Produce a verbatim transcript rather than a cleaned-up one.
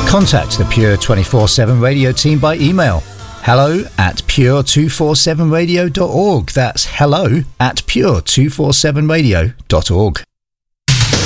Contact the Pure twenty-four seven Radio team by email. Hello at pure two forty-seven radio dot org. That's hello at pure two forty-seven radio dot org.